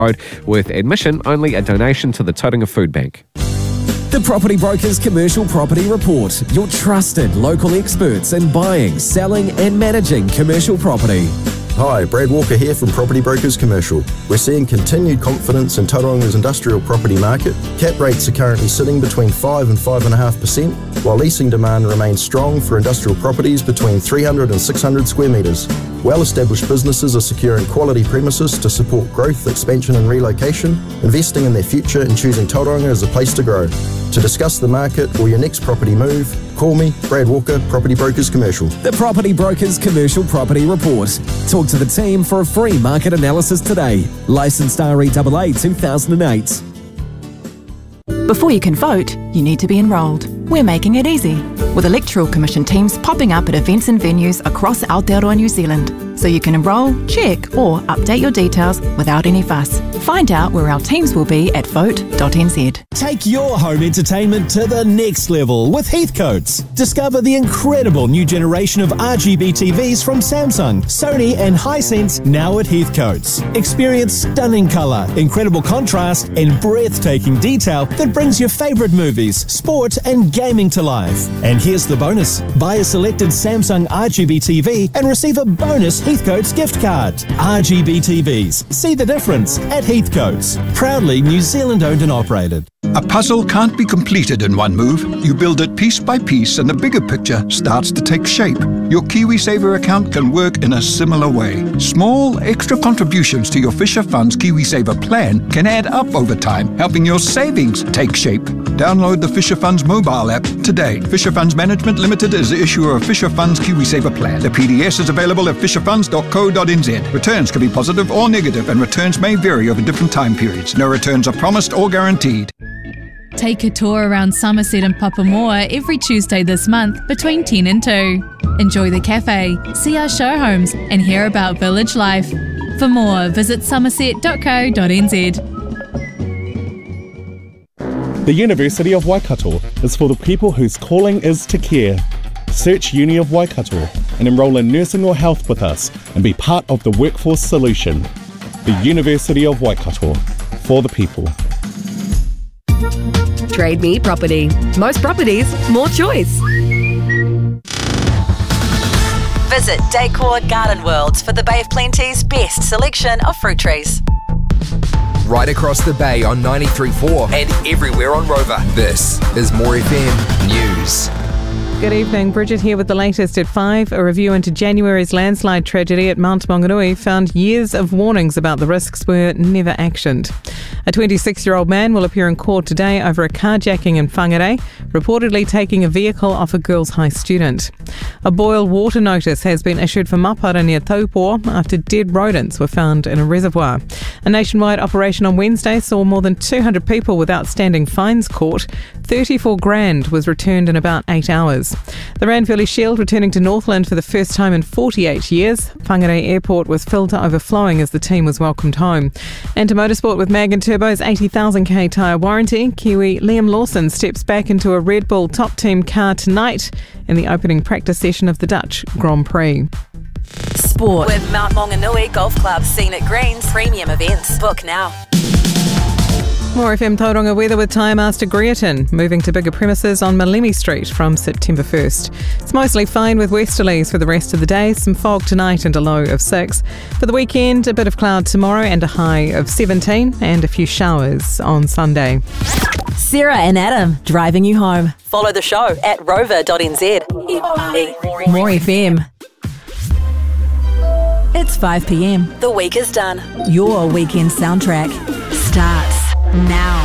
Road, with admission only a donation to the Tauranga Food Bank. The Property Brokers Commercial Property Report, your trusted local experts in buying, selling and managing commercial property. Hi, Brad Walker here from Property Brokers Commercial. We're seeing continued confidence in Tauranga's industrial property market. Cap rates are currently sitting between 5 and 5.5%, while leasing demand remains strong for industrial properties between 300 and 600 square metres. Well-established businesses are securing quality premises to support growth, expansion and relocation, investing in their future and choosing Tauranga as a place to grow. To discuss the market or your next property move, call me, Brad Walker, Property Brokers Commercial. The Property Brokers Commercial Property Report. Talk to the team for a free market analysis today. Licensed REAA 2008. Before you can vote, you need to be enrolled. We're making it easy, with Electoral Commission teams popping up at events and venues across Aotearoa New Zealand, so you can enrol, check or update your details without any fuss. Find out where our teams will be at vote.nz. Take your home entertainment to the next level with Heathcote's. Discover the incredible new generation of RGB TVs from Samsung, Sony and Hisense now at Heathcote's. Experience stunning colour, incredible contrast and breathtaking detail that brings your favourite movies, sport and gaming to life. And here's the bonus. Buy a selected Samsung RGB TV and receive a bonus Heathcote's gift card. RGB TVs. See the difference at Heathcote's. Proudly New Zealand owned and operated. A puzzle can't be completed in one move. You build it piece by piece and the bigger picture starts to take shape. Your KiwiSaver account can work in a similar way. Small extra contributions to your Fisher Funds KiwiSaver plan can add up over time, helping your savings take shape. Download the Fisher Funds mobile app today. Fisher Funds Management Limited is the issuer of Fisher Funds KiwiSaver plan. The PDS is available at fisherfunds.co.nz. Returns can be positive or negative and returns may vary over different time periods. No returns are promised or guaranteed. Take a tour around Somerset and Papamoa every Tuesday this month between 10 and 2. Enjoy the cafe, see our show homes and hear about village life. For more, visit somerset.co.nz. The University of Waikato is for the people whose calling is to care. Search Uni of Waikato and enrol in nursing or health with us and be part of the workforce solution. The University of Waikato, for the people. Trade Me Property. Most properties, more choice. Visit Decor Garden Worlds for the Bay of Plenty's best selection of fruit trees. Right across the bay on 93.4 and everywhere on Rover. This is More FM News. Good evening, Bridget here with the latest at 5. A review into January's landslide tragedy at Mount Maunganui found years of warnings about the risks were never actioned. A 26-year-old man will appear in court today over a carjacking in Whangarei, reportedly taking a vehicle off a girls' high student. A boil water notice has been issued for Mapara near Taupo after dead rodents were found in a reservoir. A nationwide operation on Wednesday saw more than 200 people with outstanding fines caught. 34 grand was returned in about 8 hours. The Ranfurly Shield returning to Northland for the first time in 48 years. Whangarei Airport was filled to overflowing as the team was welcomed home. And to motorsport with Mag and Turbo's 80,000k tyre warranty, Kiwi Liam Lawson steps back into a Red Bull top team car tonight in the opening practice session of the Dutch Grand Prix. Sport with Mount Maunganui Golf Club Scenic Greens Premium Events. Book now. More FM Tauranga weather with Tyre Master Greerton, moving to bigger premises on Malemi Street from September 1st. It's mostly fine with westerlies for the rest of the day, some fog tonight and a low of 6. For the weekend, a bit of cloud tomorrow and a high of 17 and a few showers on Sunday. Sarah and Adam, driving you home. Follow the show at rover.nz. More FM. It's 5 p.m. The week is done. Your weekend soundtrack starts now.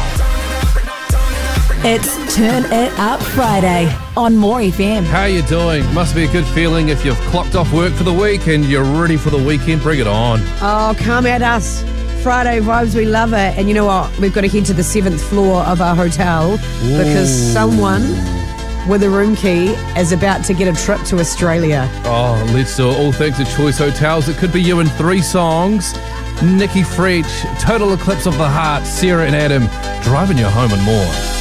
It's Turn It Up Friday on More FM. How you doing? Must be a good feeling if you've clocked off work for the week and you're ready for the weekend. Bring it on. Oh, come at us. Friday vibes, we love it. And you know what? We've got to head to the 7th floor of our hotel because someone with a room key is about to get a trip to Australia. Oh, let's do it. All thanks to Choice Hotels. It could be you in 3 songs. Nikki French, Total Eclipse of the Heart, Sarah and Adam, driving you home and more.